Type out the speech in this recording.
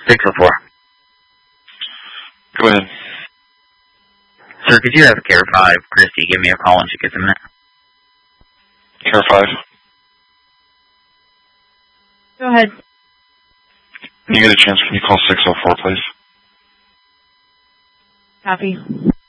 604. Go ahead. Sir, could you have Care 5, Christy, give me a call when she gets a minute? Care 5. Go ahead. When you get a chance, can you call 604, please? Copy.